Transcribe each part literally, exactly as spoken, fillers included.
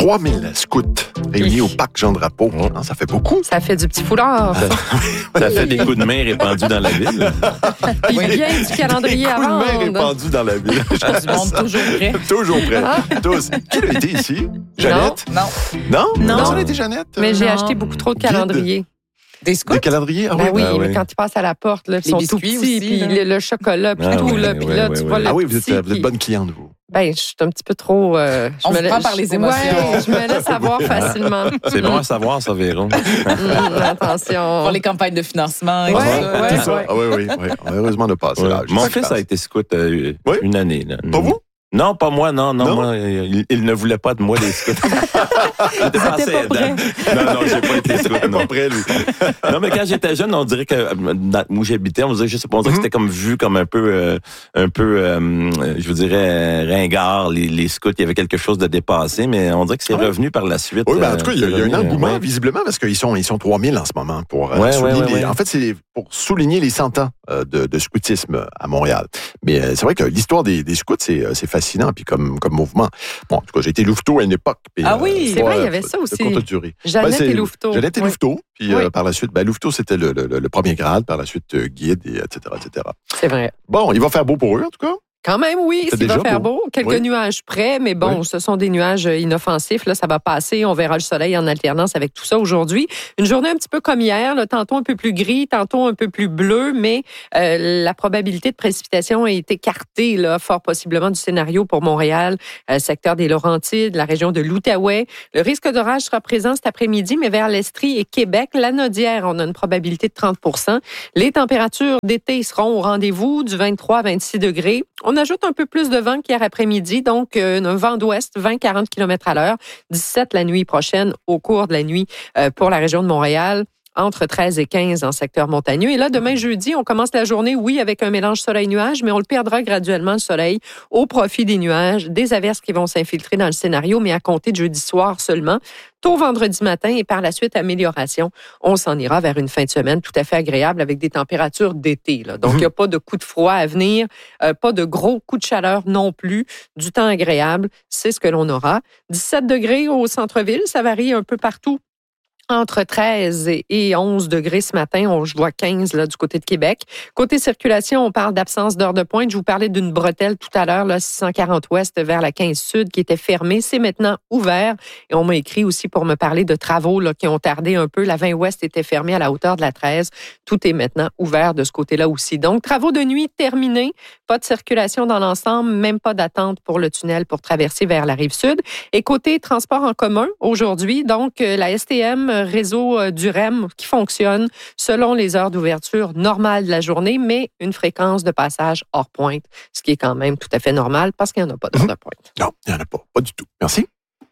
trois mille scouts réunis au parc Jean-Drapeau. Oh. Ça fait beaucoup. Ça fait du petit foulard. Ça, ça fait des coups de main répandus dans la ville. Puis oui. Bien du calendrier à vendre. Des coups de main répandus dans la ville. Du monde toujours prêt. Toujours prêt. Ah. Tous. Qui l'a été ici? Jeannette? Non. Non? Non. Non, ça a été Jeannette? Mais j'ai non. acheté beaucoup trop de calendriers. Guide. Des scouts? Des calendriers? Ah ben oui, oui, mais quand ils passent à la porte, là, ils sont tout petits, aussi, puis le, le chocolat, puis ah, tout, oui, là, puis oui, là, oui, tu oui. vois le Ah oui, vous êtes, petit, vous êtes bonne cliente, vous. Ben, je suis un petit peu trop... Euh, On je se me prend la... par les émotions. Ouais, je me laisse avoir facilement. C'est bon à savoir, ça, Véron. Mmh, attention. Pour les campagnes de financement et ouais, tout ça. Ouais, tout ça. ouais. Ah oui, oui, oui. Heureusement, on a passé Ouais. l'âge. Mon fils a été scout euh, oui? une année. Là. Pas vous? Non, pas moi, non, non, non? moi, il, il ne voulait pas de moi, les scouts. J'étais pas prêt. Non, non, j'ai pas été scout, non. Pas prêt, lui. Non, mais quand j'étais jeune, on dirait que, dans, où j'habitais, on dirait, je sais pas, on dirait mm-hmm. que c'était comme vu comme un peu, euh, un peu, euh, je vous dirais, ringard, les, les scouts, il y avait quelque chose de dépassé, mais on dirait que c'est ah. revenu par la suite. Oui, ben, en tout cas, il y a, il y a un engouement, ouais. visiblement, parce qu'ils sont, ils sont trois mille en ce moment pour euh, ouais, souligner ouais, ouais, les, ouais. en fait, c'est pour souligner les cent ans euh, de, de scoutisme à Montréal. Mais euh, c'est vrai que l'histoire des, des scouts, c'est, c'est fascinant, puis comme, comme mouvement. Bon, en tout cas, j'ai été louveteau à une époque. Puis, ah oui, euh, c'est vrai, il y avait ça aussi. De courte durée. Jeannette ben, et Louveteau. Jeannette et oui. Louveteau, puis oui. euh, par la suite, ben, Louveteau, c'était le, le, le premier grade, par la suite, euh, guide, et et cetera, et cetera. C'est vrai. Bon, il va faire beau pour eux, en tout cas. Quand même, oui, il va faire beau. beau. Quelques oui. nuages près, mais bon, oui. ce sont des nuages inoffensifs. Là, ça va passer. On verra le soleil en alternance avec tout ça aujourd'hui. Une journée un petit peu comme hier, là, tantôt un peu plus gris, tantôt un peu plus bleu, mais euh, la probabilité de précipitation est écartée, là, fort possiblement du scénario pour Montréal, euh, secteur des Laurentides, la région de l'Outaouais. Le risque d'orage sera présent cet après-midi, mais vers l'Estrie et Québec, la Nodière, on a une probabilité de trente pour cent. Les températures d'été seront au rendez-vous du vingt-trois à vingt-six degrés. On ajoute un peu plus de vent qu'hier après-midi, donc euh, un vent d'ouest, vingt à quarante kilomètres à l'heure, dix-sept la nuit prochaine au cours de la nuit euh, pour la région de Montréal. Entre treize et quinze en secteur montagneux. Et là, demain, jeudi, on commence la journée, oui, avec un mélange soleil-nuage, mais on le perdra graduellement, le soleil, au profit des nuages, des averses qui vont s'infiltrer dans le scénario, mais à compter de jeudi soir seulement. Tôt vendredi matin et par la suite, amélioration. On s'en ira vers une fin de semaine tout à fait agréable avec des températures d'été. Là. Donc, il mmh. n'y a pas de coup de froid à venir, euh, pas de gros coups de chaleur non plus. Du temps agréable, c'est ce que l'on aura. dix-sept degrés au centre-ville, ça varie un peu partout. Entre treize et onze degrés ce matin, on, je vois quinze là, du côté de Québec. Côté circulation, on parle d'absence d'heure de pointe. Je vous parlais d'une bretelle tout à l'heure, là, six cent quarante ouest vers la quinze sud qui était fermée. C'est maintenant ouvert. Et on m'a écrit aussi pour me parler de travaux là, qui ont tardé un peu. La vingt ouest était fermée à la hauteur de la treize. Tout est maintenant ouvert de ce côté-là aussi. Donc, travaux de nuit terminés. Pas de circulation dans l'ensemble, même pas d'attente pour le tunnel pour traverser vers la rive sud. Et côté transport en commun, aujourd'hui, donc, la S T M réseau du R E M qui fonctionne selon les heures d'ouverture normales de la journée, mais une fréquence de passage hors pointe, ce qui est quand même tout à fait normal parce qu'il n'y en a pas d'heure de pointe. Non, il n'y en a pas. Pas du tout. Merci.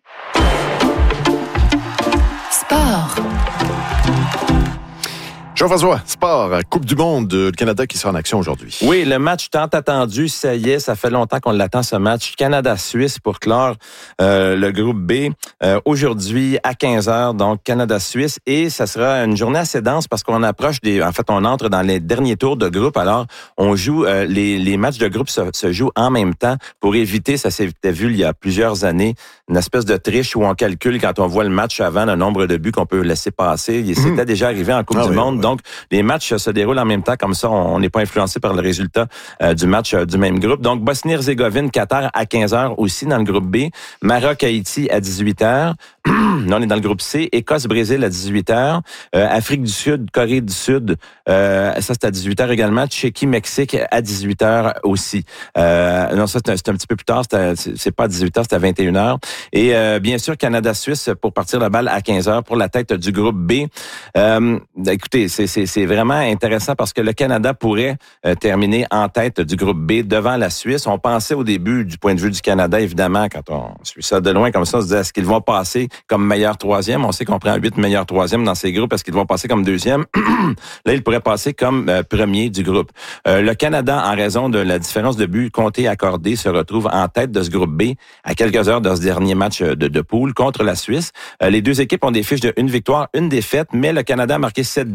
Sport. Jean-François, sport, Coupe du monde, le Canada qui sera en action aujourd'hui. Oui, le match tant attendu, ça y est, ça fait longtemps qu'on l'attend ce match. Canada-Suisse pour clore euh, le groupe B. Euh, aujourd'hui à quinze heures, donc Canada-Suisse. Et ça sera une journée assez dense parce qu'on approche des... En fait, on entre dans les derniers tours de groupe. Alors, on joue... Euh, les, les matchs de groupe se, se jouent en même temps pour éviter, ça s'était vu il y a plusieurs années, une espèce de triche où on calcule quand on voit le match avant le nombre de buts qu'on peut laisser passer. C'était mmh. déjà arrivé en Coupe ah, du oui, monde. Oui. Donc, les matchs se déroulent en même temps, comme ça, on n'est pas influencé par le résultat euh, du match euh, du même groupe. Donc, Bosnie-Herzégovine, Qatar à quinze heures aussi dans le groupe B. Maroc-Haïti à dix-huit heures. Là, on est dans le groupe C. Écosse-Brésil à dix-huit heures. Euh, Afrique du Sud, Corée du Sud, euh, ça c'est à dix-huit heures également. Tchéquie-Mexique à dix-huit heures aussi. Euh, non, ça c'est un, c'est un petit peu plus tard. C'est, à, c'est pas à dix-huit heures, c'est à vingt et une heures. Et euh, bien sûr, Canada-Suisse pour partir la balle à quinze heures pour la tête du groupe B. Euh, écoutez, c'est, c'est, c'est vraiment intéressant parce que le Canada pourrait euh, terminer en tête du groupe B devant la Suisse. On pensait au début, du point de vue du Canada, évidemment, quand on suit ça de loin comme ça, on se disait, est-ce qu'ils vont passer comme meilleur troisième? On sait qu'on prend huit meilleurs troisièmes dans ces groupes. Est-ce qu'ils vont passer comme deuxième? Là, ils pourraient passer comme euh, premier du groupe. Euh, le Canada, en raison de la différence de buts comptés accordés, se retrouve en tête de ce groupe B à quelques heures de ce dernier match de, de poule contre la Suisse. Euh, les deux équipes ont des fiches de une victoire, une défaite, mais le Canada a marqué sept buts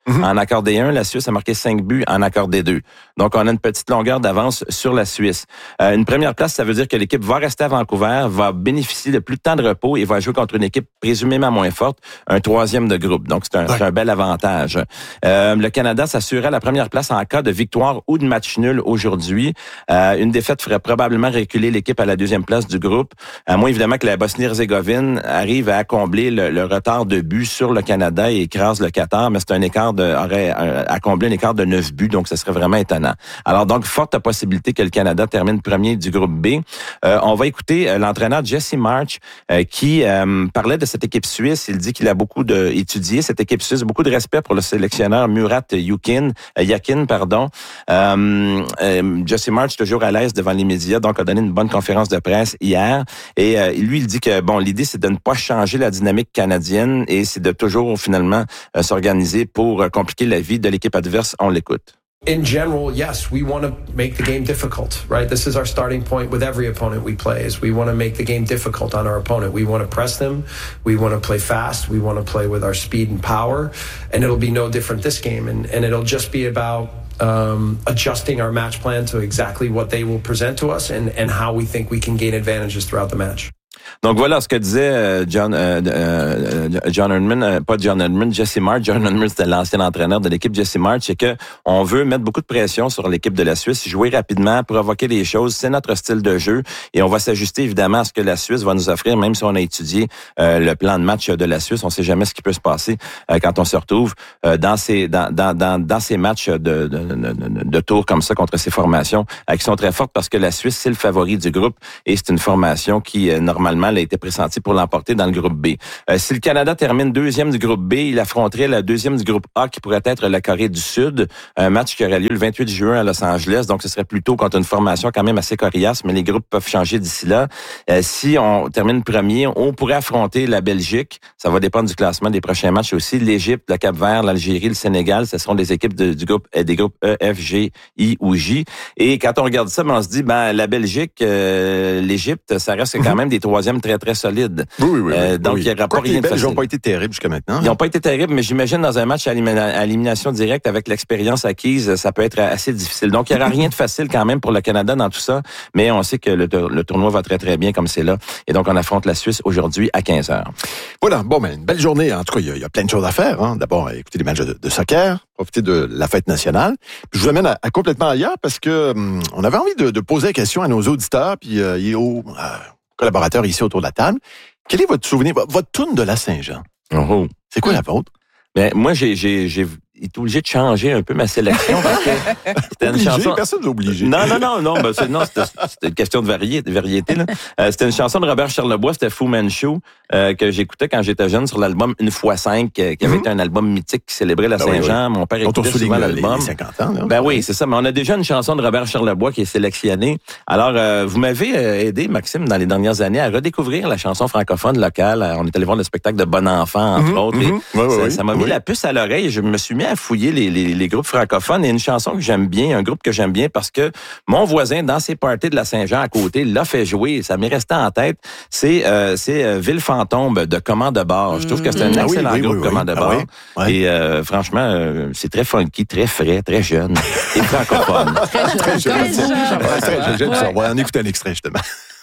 Mm-hmm. En accordé un, la Suisse a marqué cinq buts en accordé deux. Donc, on a une petite longueur d'avance sur la Suisse. Euh, une première place, ça veut dire que l'équipe va rester à Vancouver, va bénéficier de plus de temps de repos et va jouer contre une équipe présumément moins forte, un troisième de groupe. Donc, c'est un, ouais. c'est un bel avantage. Euh, le Canada s'assurerait la première place en cas de victoire ou de match nul aujourd'hui. Euh, une défaite ferait probablement reculer l'équipe à la deuxième place du groupe, à moins évidemment que la Bosnie-Herzégovine arrive à combler le, le retard de buts sur le Canada et écrase le Qatar, mais c'est un écart de, aurait à combler un écart de neuf buts, donc ce serait vraiment étonnant. Alors donc, forte possibilité que le Canada termine premier du groupe B. Euh, on va écouter euh, l'entraîneur Jesse March euh, qui euh, parlait de cette équipe suisse. Il dit qu'il a beaucoup de, étudié cette équipe suisse, beaucoup de respect pour le sélectionneur Murat Yakin, euh, Yakin, pardon. Euh, euh, Jesse March, toujours à l'aise devant les médias, donc a donné une bonne conférence de presse hier. Et euh, lui, il dit que bon, l'idée c'est de ne pas changer la dynamique canadienne et c'est de toujours finalement euh, s'organiser pour euh, compliquer la vie de l'équipe adverse. On l'écoute. In general, yes, we want to make the game difficult, right? This is our starting point with every opponent we play, is we want to make the game difficult on our opponent. We want to press them. We want to play fast. We want to play with our speed and power. And it'll be no different this game. And, and it'll just be about um, adjusting our match plan to exactly what they will present to us and, and how we think we can gain advantages throughout the match. Donc voilà ce que disait John euh, euh, John Herdman, euh, pas John Herdman, Jesse March. John Herdman, c'était l'ancien entraîneur de l'équipe. Jesse March, c'est que on veut mettre beaucoup de pression sur l'équipe de la Suisse, jouer rapidement, provoquer des choses. C'est notre style de jeu et on va s'ajuster évidemment à ce que la Suisse va nous offrir, même si on a étudié euh, le plan de match de la Suisse. On sait jamais ce qui peut se passer euh, quand on se retrouve euh, dans ces dans dans dans, dans ces matchs de, de, de, de tour comme ça contre ces formations euh, qui sont très fortes parce que la Suisse c'est le favori du groupe et c'est une formation qui euh, normalement a été pressentie pour l'emporter dans le groupe B. Euh, si le Canada termine deuxième du groupe B, il affronterait la deuxième du groupe A qui pourrait être la Corée du Sud. Un match qui aurait lieu le vingt-huit juin à Los Angeles. Donc, ce serait plutôt contre une formation quand même assez coriace, mais les groupes peuvent changer d'ici là. Euh, si on termine premier, on pourrait affronter la Belgique. Ça va dépendre du classement des prochains matchs aussi. L'Égypte, le Cap-Vert, l'Algérie, le Sénégal, ce seront des équipes de, du groupe, des groupes E, F, G, I ou J. Et quand on regarde ça, ben, on se dit, ben, la Belgique, euh, l'Égypte, ça reste quand même des troisièmes très, très solides. Oui, oui, oui. Euh, donc, oui. il n'y aura pas rien de facile. Ils n'ont pas été terribles jusqu'à maintenant. Ils n'ont pas été terribles, mais j'imagine dans un match à élimination directe avec l'expérience acquise, ça peut être assez difficile. Donc, il n'y aura rien de facile quand même pour le Canada dans tout ça, mais on sait que le, le tournoi va très, très bien comme c'est là. Et donc, on affronte la Suisse aujourd'hui à quinze heures. Voilà, bon, ben, une belle journée. En tout cas, il y, y a plein de choses à faire. Hein. D'abord, écouter les matchs de, de soccer, profiter de la fête nationale. Puis, je vous amène à, à complètement ailleurs parce que hum, on avait envie de, de poser la question à nos auditeurs puis euh, et aux euh, collaborateurs ici autour de la table. Quel est votre souvenir, votre tourne de la Saint-Jean? Oh. C'est quoi la vôtre? Ben, moi, j'ai, j'ai, j'ai été obligé de changer un peu ma sélection parce que c'était une obligé, chanson. Personne n'est obligé. Non, non, non, non, ben, c'est, non, c'était, c'était une question de variété, de variété, là. Euh, c'était une chanson de Robert Charlebois, c'était Fu Manchu, euh, que j'écoutais quand j'étais jeune sur l'album Une fois cinq, euh, qui avait mm-hmm. été un album mythique qui célébrait la Saint-Jean. Ah, oui, oui. Mon père écoutait souvent l'album. Les cinquante ans, là. Ben oui, c'est ça. Mais on a déjà une chanson de Robert Charlebois qui est sélectionnée. Alors, euh, vous m'avez aidé, Maxime, dans les dernières années à redécouvrir la chanson francophone locale. On est allé voir le spectacle de Bon Enfant, entre mm-hmm. autres. Mm-hmm. Et oui, ça, oui, ça m'a oui. mis la puce à l'oreille. Je me suis mis à fouiller les, les, les groupes francophones et une chanson que j'aime bien, un groupe que j'aime bien parce que mon voisin, dans ses parties de la Saint-Jean à côté, l'a fait jouer. Ça m'est resté en tête. C'est, euh, c'est euh, Ville Fantôme de Commande de bar. Je trouve que c'est un ah excellent oui, oui, groupe, oui, oui. Commande de ah bar. oui. Ouais. Et euh, franchement, euh, c'est très funky, très frais, très jeune et francophone. Très jeune. Très jeune. Très jeune. On va en écouter un extrait, justement.